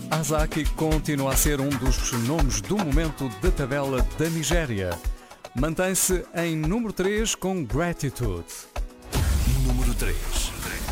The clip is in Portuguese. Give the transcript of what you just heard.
Azaki continua a ser um dos nomes do momento da tabela da Nigéria. Mantém-se em número 3 com Gratitude. Número 3.